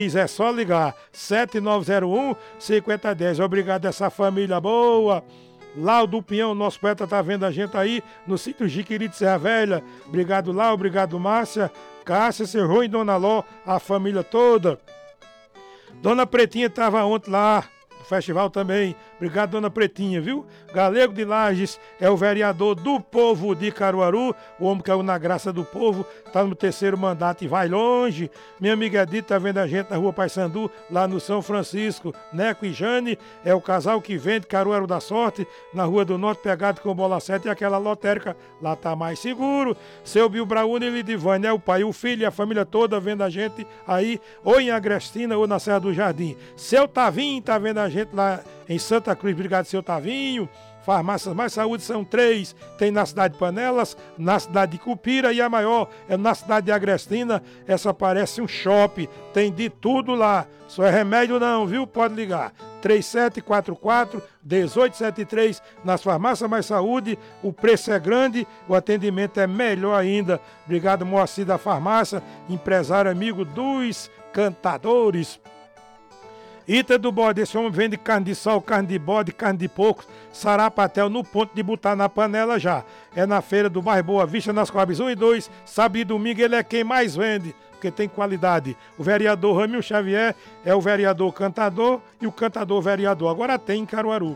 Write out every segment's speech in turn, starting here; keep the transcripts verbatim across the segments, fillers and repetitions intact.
É só ligar sete nove zero um, cinco zero um zero. Obrigado a essa família boa. Lau do Pinhão, nosso poeta tá vendo a gente aí no sítio Jiquiri de Serra Velha. Obrigado, Lau, obrigado, Márcia, Cássia, seu Rui e Dona Ló, a família toda. Dona Pretinha tava ontem lá no festival também. Obrigado, Dona Pretinha, viu? Galego de Lages é o vereador do povo de Caruaru, o homem que caiu na graça do povo, tá no terceiro mandato e vai longe. Minha amiga Edith tá vendo a gente na rua Paissandu, lá no São Francisco. Neco e Jane é o casal que vende Caruaru da Sorte, na Rua do Norte, pegado com bola sete e aquela lotérica, lá tá mais seguro. Seu Bill Braune e Lidivane é o pai, o filho e a família toda vendo a gente aí, ou em Agrestina ou na Serra do Jardim. Seu Tavinho tá vendo a gente lá em Santa Cruz, obrigado, seu Tavinho. Farmácias Mais Saúde são três, tem na cidade de Panelas, na cidade de Cupira e a maior é na cidade de Agrestina. Essa parece um shopping, tem de tudo lá, só é remédio não, viu? Pode ligar, três sete quatro quatro, um oito sete três, nas Farmácias Mais Saúde, o preço é grande, o atendimento é melhor ainda. Obrigado, Moacir da Farmácia, empresário amigo dos cantadores. Ita do Bode, esse homem vende carne de sol, carne de bode, carne de porco, sarapatel no ponto de botar na panela já. É na feira do bairro Boa Vista, nas Coabs um e dois, sábado e domingo ele é quem mais vende, porque tem qualidade. O vereador Ramil Xavier é o vereador cantador e o cantador vereador. Agora tem em Caruaru.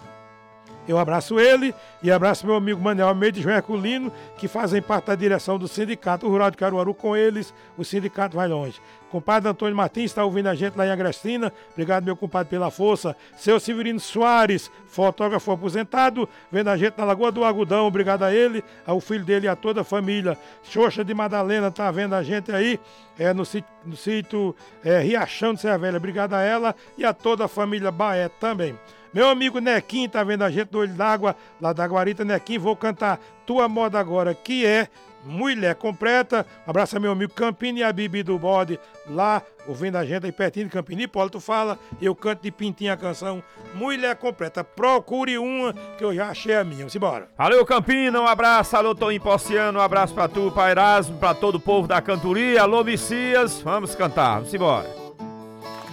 Eu abraço ele e abraço meu amigo Manuel Almeida e João Herculino, que fazem parte da direção do Sindicato Rural de Caruaru. Com eles, o sindicato vai longe. Compadre Antônio Martins está ouvindo a gente lá em Agrestina. Obrigado, meu compadre, pela força. Seu Severino Soares, fotógrafo aposentado, vendo a gente na Lagoa do Agudão. Obrigado a ele, ao filho dele e a toda a família. Xoxa de Madalena está vendo a gente aí é, no sítio, no sítio é, Riachão de Serra Velha. Obrigado a ela e a toda a família Baé também. Meu amigo Nequim tá vendo a gente do Olho d'Água, lá da Guarita. Nequim, vou cantar Tua Moda Agora, que é Mulher Completa. Um abraço a meu amigo Campini e a Bibi do Bode, lá ouvindo a gente aí pertinho de Campini. Hipólito fala, eu canto de pintinho a canção Mulher Completa. Procure uma que eu já achei a minha. Vamos embora. Valeu, Campina, um abraço. Alô, Toninho Porciano, um abraço pra tu, pra Erasmo, pra todo o povo da cantoria. Alô, Messias, vamos cantar, vamos embora.